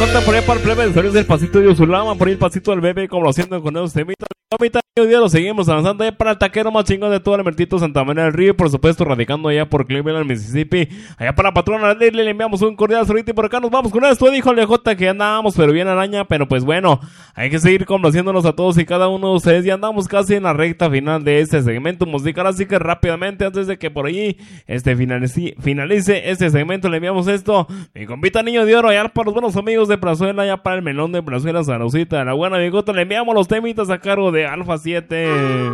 Por ahí para el plebe de Flores del Pasito de Usulama, por ahí el pasito del bebé, como lo haciendo con esos temitas. Hoy día lo seguimos avanzando allá para el taquero más chingón de todo el Mertito Santa María del Río, por supuesto radicando allá por Cleveland, Mississippi. Allá para la patrona le enviamos un cordial saludito y por acá nos vamos con esto, dijo J que andábamos pero bien araña, pero pues bueno, hay que seguir complaciéndonos a todos y cada uno de ustedes. Ya andamos casi en la recta final de este segmento musical, así que rápidamente antes de que por ahí finalice este segmento le enviamos esto, mi compita Niño de Oro, allá para los buenos amigos de Plazuela, allá para el melón de Plazuela, Salucita, la buena bigota, le enviamos los temitas a cargo de Alfa 7.